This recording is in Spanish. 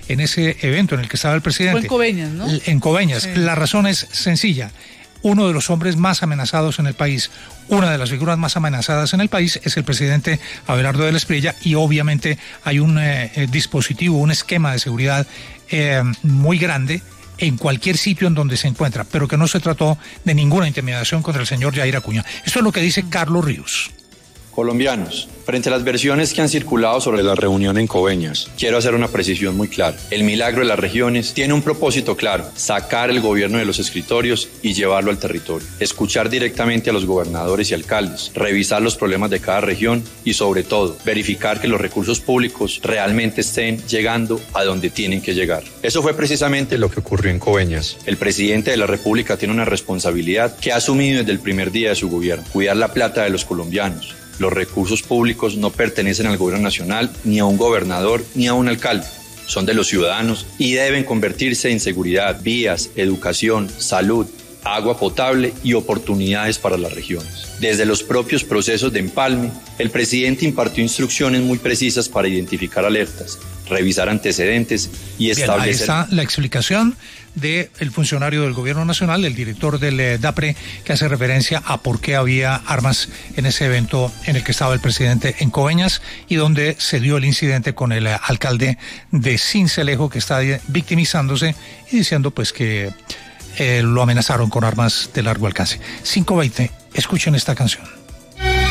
en ese evento en el que estaba el presidente. Fue en Coveñas, ¿no? En Coveñas. Sí. La razón es sencilla. Uno de los hombres más amenazados en el país, una de las figuras más amenazadas en el país es el presidente Abelardo de la Espriella, y obviamente hay un dispositivo, un esquema de seguridad muy grande en cualquier sitio en donde se encuentra, pero que no se trató de ninguna intimidación contra el señor Jair Acuña. Esto es lo que dice Carlos Ríos. Colombianos, frente a las versiones que han circulado sobre la reunión en Coveñas, quiero hacer una precisión muy clara. El milagro de las regiones tiene un propósito claro: sacar el gobierno de los escritorios y llevarlo al territorio. Escuchar directamente a los gobernadores y alcaldes, revisar los problemas de cada región y, sobre todo, verificar que los recursos públicos realmente estén llegando a donde tienen que llegar. Eso fue precisamente lo que ocurrió en Coveñas. El presidente de la República tiene una responsabilidad que ha asumido desde el primer día de su gobierno: cuidar la plata de los colombianos. Los recursos públicos no pertenecen al gobierno nacional, ni a un gobernador, ni a un alcalde. Son de los ciudadanos y deben convertirse en seguridad, vías, educación, salud, agua potable y oportunidades para las regiones. Desde los propios procesos de empalme, el presidente impartió instrucciones muy precisas para identificar alertas, revisar antecedentes y establecer... Bien, ahí está la explicación del funcionario del gobierno nacional, el director del DAPRE, que hace referencia a por qué había armas en ese evento en el que estaba el presidente en Coveñas y donde se dio el incidente con el alcalde de Sincelejo, que está victimizándose y diciendo pues que lo amenazaron con armas de largo alcance. 5:20, escuchen esta canción.